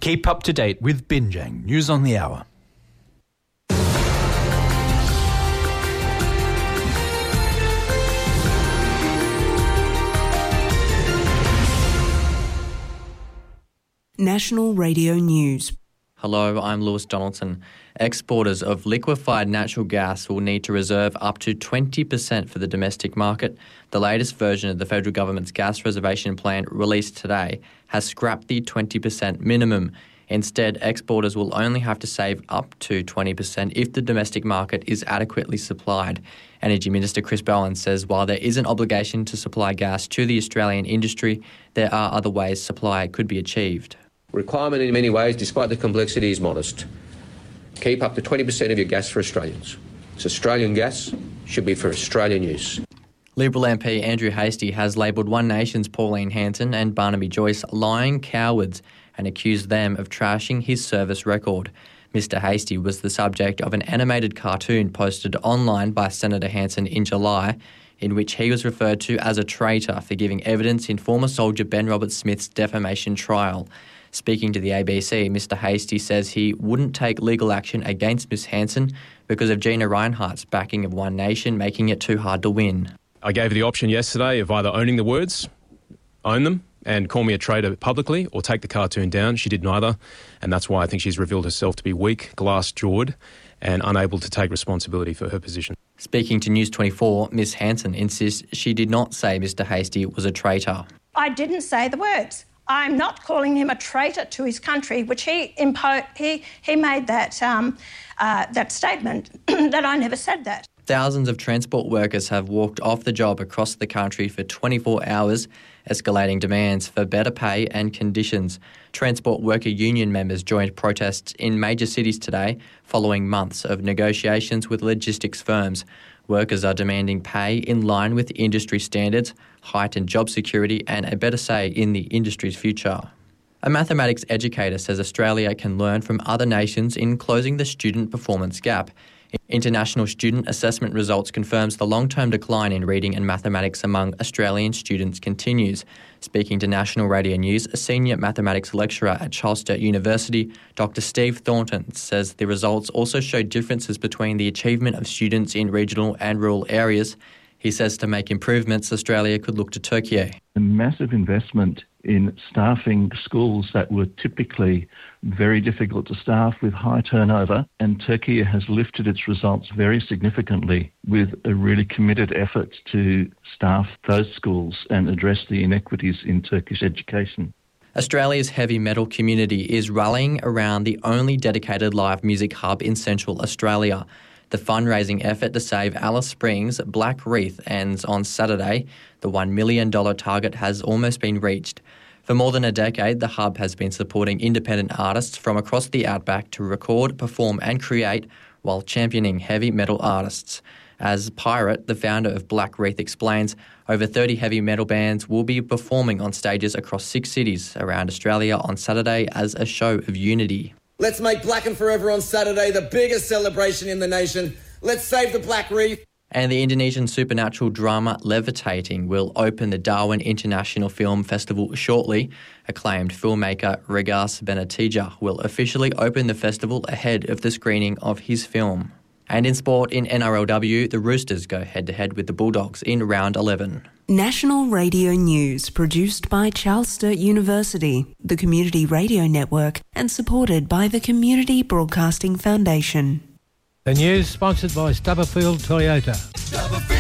Keep up to date with Binjang News on the Hour. National Radio News. Hello, I'm Lewis Donaldson. Exporters of liquefied natural gas will need to reserve up to 20% for the domestic market. The latest version of the federal government's gas reservation plan released today has scrapped the 20% minimum. Instead, exporters will only have to save up to 20% if the domestic market is adequately supplied. Energy Minister Chris Bowen says while there is an obligation to supply gas to the Australian industry, there are other ways supply could be achieved. Requirement in many ways, despite the complexity, is modest. Keep up to 20% of your gas for Australians. It's Australian gas, should be for Australian use. Liberal MP Andrew Hastie has labelled One Nation's Pauline Hanson and Barnaby Joyce lying cowards and accused them of trashing his service record. Mr Hastie was the subject of an animated cartoon posted online by Senator Hanson in July, in which he was referred to as a traitor for giving evidence in former soldier Ben Roberts-Smith's defamation trial. Speaking to the ABC, Mr Hastie says he wouldn't take legal action against Ms Hanson because of Gina Rinehart's backing of One Nation, making it too hard to win. I gave her the option yesterday of either owning the words, own them, and call me a traitor publicly, or take the cartoon down. She did neither, and that's why I think she's revealed herself to be weak, glass-jawed, and unable to take responsibility for her position. Speaking to News 24, Ms Hanson insists she did not say Mr Hastie was a traitor. I didn't say the words. I'm not calling him a traitor to his country, which he made that statement that I never said that. Thousands of transport workers have walked off the job across the country for 24 hours, escalating demands for better pay and conditions. Transport worker union members joined protests in major cities today following months of negotiations with logistics firms. Workers are demanding pay in line with industry standards, heightened job security and a better say in the industry's future. A mathematics educator says Australia can learn from other nations in closing the student performance gap. International student assessment results confirms the long-term decline in reading and mathematics among Australian students continues. Speaking to National Radio News, a senior mathematics lecturer at Charles Sturt University, Dr Steve Thornton, says the results also show differences between the achievement of students in regional and rural areas. He says to make improvements, Australia could look to Turkey. A massive investment in staffing schools that were typically very difficult to staff with high turnover, and Turkey has lifted its results very significantly with a really committed effort to staff those schools and address the inequities in Turkish education. Australia's heavy metal community is rallying around the only dedicated live music hub in Central Australia. The fundraising effort to save Alice Springs' Black Reef ends on Saturday. The $1 million target has almost been reached. For more than a decade, the hub has been supporting independent artists from across the outback to record, perform and create while championing heavy metal artists. As Pirate, the founder of Black Reef, explains, over 30 heavy metal bands will be performing on stages across 6 cities around Australia on Saturday as a show of unity. Let's make Black and Forever on Saturday the biggest celebration in the nation. Let's save the Black Reef. And the Indonesian supernatural drama Levitating will open the Darwin International Film Festival shortly. Acclaimed filmmaker Regas Benatija will officially open the festival ahead of the screening of his film. And in sport, in NRLW, the Roosters go head-to-head with the Bulldogs in round 11. National Radio News, produced by Charles Sturt University, the Community Radio Network, and supported by the Community Broadcasting Foundation. The news sponsored by Stubberfield Toyota.